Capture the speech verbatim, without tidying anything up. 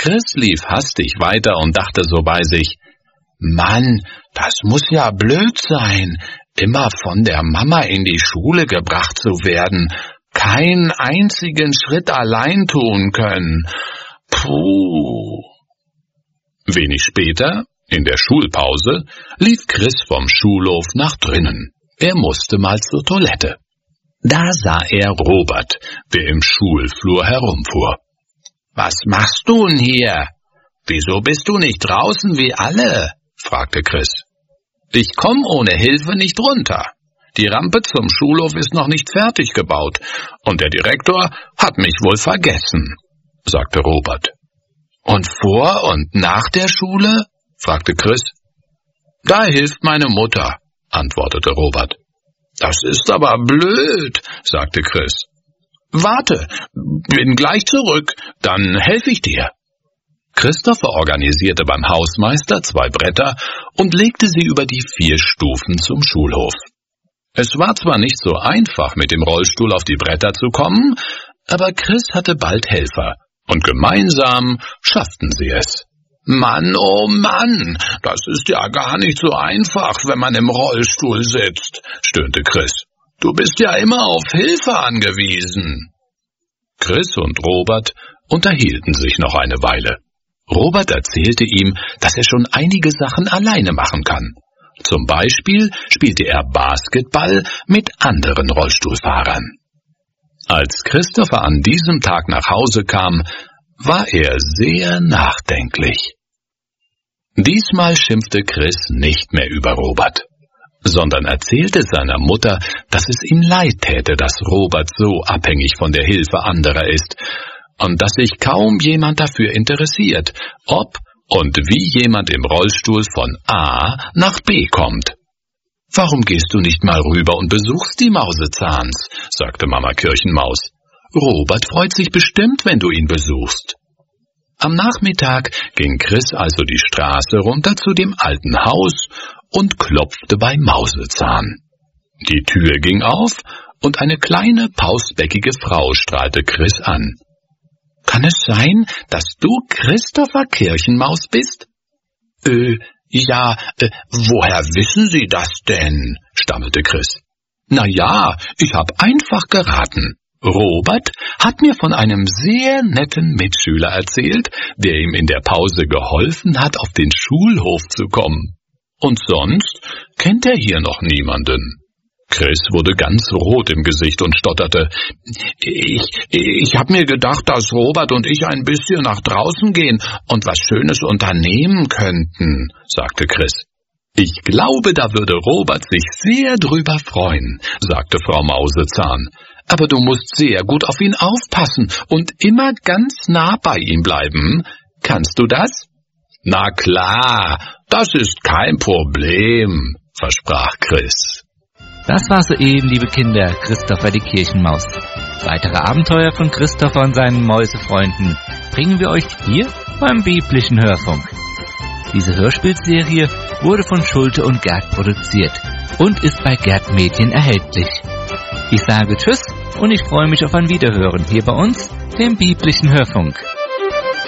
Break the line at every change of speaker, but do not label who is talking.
Chris lief hastig weiter und dachte so bei sich, »Mann, das muss ja blöd sein, immer von der Mama in die Schule gebracht zu werden, keinen einzigen Schritt allein tun können. Puh.« Wenig später, in der Schulpause, lief Chris vom Schulhof nach drinnen. Er musste mal zur Toilette. Da sah er Robert, der im Schulflur herumfuhr. »Was machst du denn hier? Wieso bist du nicht draußen wie alle?« fragte Chris. »Ich komm ohne Hilfe nicht runter. Die Rampe zum Schulhof ist noch nicht fertig gebaut und der Direktor hat mich wohl vergessen«, sagte Robert. »Und vor und nach der Schule?« fragte Chris. »Da hilft meine Mutter«, antwortete Robert. »Das ist aber blöd«, sagte Chris. »Warte, bin gleich zurück, dann helfe ich dir.« Christopher organisierte beim Hausmeister zwei Bretter und legte sie über die vier Stufen zum Schulhof. Es war zwar nicht so einfach, mit dem Rollstuhl auf die Bretter zu kommen, aber Chris hatte bald Helfer, und gemeinsam schafften sie es. »Mann, oh Mann, das ist ja gar nicht so einfach, wenn man im Rollstuhl sitzt«, stöhnte Chris. »Du bist ja immer auf Hilfe angewiesen.« Chris und Robert unterhielten sich noch eine Weile. Robert erzählte ihm, dass er schon einige Sachen alleine machen kann. Zum Beispiel spielte er Basketball mit anderen Rollstuhlfahrern. Als Christopher an diesem Tag nach Hause kam, war er sehr nachdenklich. Diesmal schimpfte Chris nicht mehr über Robert, sondern erzählte seiner Mutter, dass es ihm leid täte, dass Robert so abhängig von der Hilfe anderer ist und dass sich kaum jemand dafür interessiert, ob und wie jemand im Rollstuhl von A nach B kommt. »Warum gehst du nicht mal rüber und besuchst die Mausezahns?« sagte Mama Kirchenmaus. »Robert freut sich bestimmt, wenn du ihn besuchst.« Am Nachmittag ging Chris also die Straße runter zu dem alten Haus und klopfte bei Mausezahn. Die Tür ging auf und eine kleine, pausbäckige Frau strahlte Chris an. »Kann es sein, dass du Christopher Kirchenmaus bist?« »Äh, ja, äh, woher wissen Sie das denn?« stammelte Chris. »Na ja, ich hab einfach geraten. Robert hat mir von einem sehr netten Mitschüler erzählt, der ihm in der Pause geholfen hat, auf den Schulhof zu kommen. Und sonst kennt er hier noch niemanden.« Chris wurde ganz rot im Gesicht und stotterte. Ich, ich hab mir gedacht, dass Robert und ich ein bisschen nach draußen gehen und was Schönes unternehmen könnten«, sagte Chris. »Ich glaube, da würde Robert sich sehr drüber freuen«, sagte Frau Mausezahn. »Aber du musst sehr gut auf ihn aufpassen und immer ganz nah bei ihm bleiben. Kannst du das?« »Na klar, das ist kein Problem«, versprach Chris.
Das war soeben, liebe Kinder, Christopher die Kirchenmaus. Weitere Abenteuer von Christopher und seinen Mäusefreunden bringen wir euch hier beim biblischen Hörfunk. Diese Hörspielserie wurde von Schulte und Gerd produziert und ist bei Gerd Medien erhältlich. Ich sage Tschüss und ich freue mich auf ein Wiederhören hier bei uns, dem biblischen Hörfunk.